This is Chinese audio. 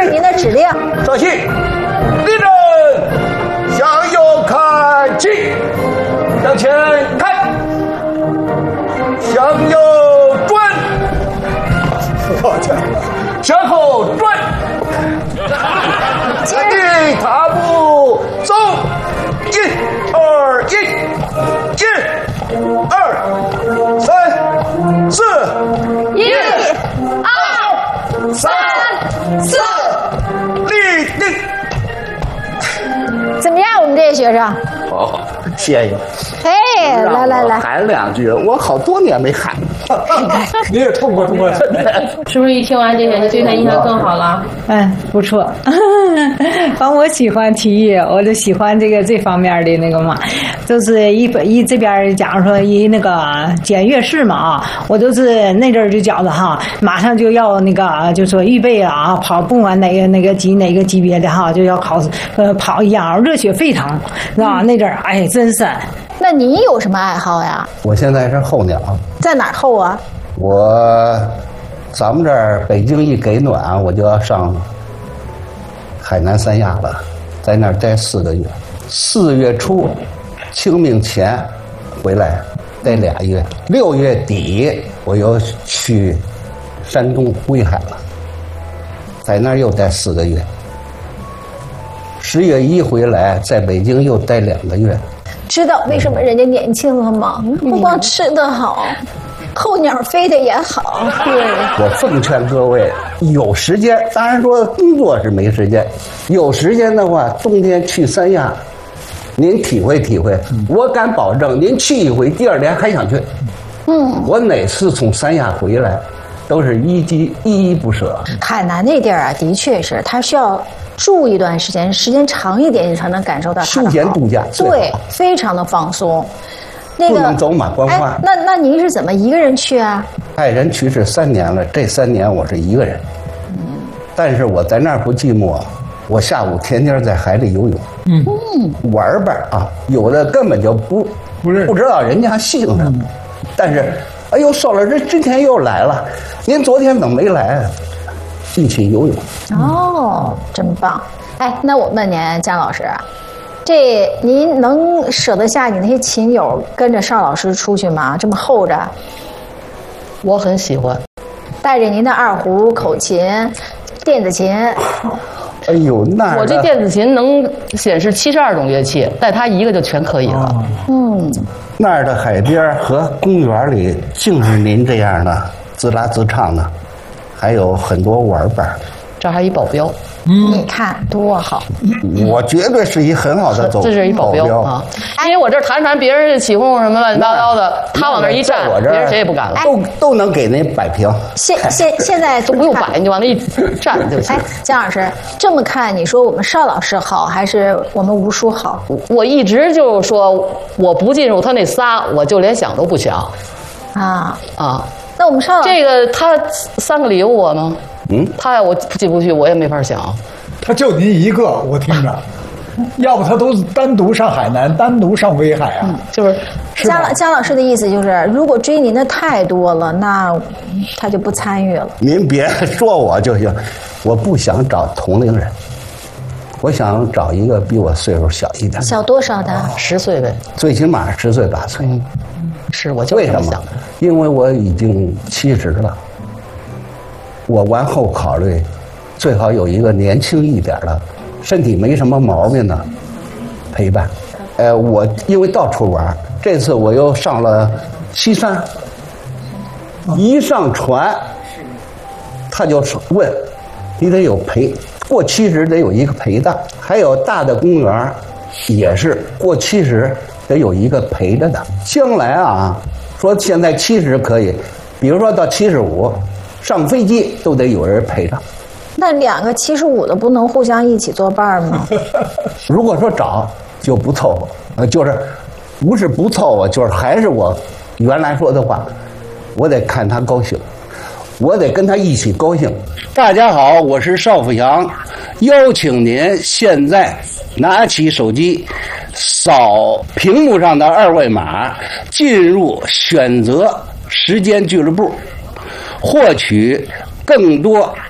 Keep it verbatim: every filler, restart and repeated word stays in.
是您的指令。 稍息，立正，向右看齐，向前看，向右转，我去，向后转，前进踏步走，一二一，一二三四， 一二三四， 立定。 怎么样，我们这些学生？ 好，谢谢。 嘿，来来来， 喊两句，我好多年没喊。 你也痛快痛快。 是不是一听完这些，就对他印象更好了？ 嗯，不错。反正我喜欢体育，我就喜欢这个这方面的那个嘛，就是一一这边假如说一那个检阅室嘛啊，我都是那阵儿就觉得哈，马上就要那个就说预备啊，跑不管哪个哪个级哪个级别的哈，就要考呃跑一样，热血沸腾，是吧？那阵儿哎，真是。 那你有什么爱好呀？ 我现在是候鸟， 在哪儿候啊？ 我咱们这儿北京一给暖，我就要上海南三亚了，在那儿待四个月。四月初，清明前回来待俩月，六月底我又去山东威海了，在那儿又待四个月。十月一回来，在北京又待两个月。 知道为什么人家年轻了吗？不光吃得好，候鸟飞得也好。对， 我奉劝各位，有时间，当然说工作是没时间，有时间的话，冬天去三亚，您体会体会。我敢保证，您去一回，第二年还想去。嗯，我哪次从三亚回来，都是依依依依不舍。 海南那地儿啊，的确是它需要住一段时间，时间长一点，你才能感受到它的好。 休闲度假， 对，非常的放松。那个不能走马观花。 哎、那那您是怎么一个人去啊？ 爱人去世三年了，这三年我是一个人。嗯，但是我在那儿不寂寞，我下午天天在海里游泳。嗯，玩吧啊，有的根本就不不不知道人家姓什么，嗯、但是哎呦，邵老师今天又来了，您昨天怎么没来啊？一起游泳。 哦，真棒！哎，那我问您，姜老师，这您能舍得下你那些琴友跟着邵老师出去吗？这么候着？ 我很喜欢， 带着您的二胡、口琴、电子琴。 哎呦，那我这电子琴能显示七十二种乐器，带它一个就全可以了。哦、 嗯， 那儿的海边和公园里，竟是您这样的自拉自唱的，还有很多玩伴。 这还一保镖， 嗯，你看多好！ 我绝对是一很好的走， 这是一保镖啊！因为我这弹弹别人起哄什么乱七八糟的，他往那一站，别人谁也不敢了， 都都能给您摆平。 现现现在都不用摆，你就往那一站就行。 哎，姜老师，这么看，你说我们邵老师好，还是我们吴叔好？ 我一直就是说，我不进入他那仨，我就连想都不想。 啊啊！ 那我们邵这个他三个理由我呢？嗯，他要我进不去，我也没法想。 他就您一个，我听着，要不他都单独上海南，单独上威海啊。嗯、 就是姜老姜老师的意思就是，如果追您的太多了，那他就不参与了。 您别说我就行，我不想找同龄人，我想找一个比我岁数小一点。 小多少的？ 十岁呗， 最起码十岁八岁。嗯， 是，我就为什么？因为我已经七十了。我完后考虑，最好有一个年轻一点的，身体没什么毛病的陪伴。呃，我因为到处玩，这次我又上了西山，一上船，他就问，你得有陪，过七十得有一个陪的，还有大的公园，也是过七十得有一个陪着的。将来啊，说现在七十可以，比如说到七十五。上飞机都得有人陪着， 那两个七十五的不能互相一起作伴吗？ 如果说找就不凑合，呃，就是不是不凑合，就是还是我原来说的话，我得看他高兴，我得跟他一起高兴。大家好，我是邵富阳，邀请您现在拿起手机，扫屏幕上的二维码，进入选择时间俱乐部。获取更多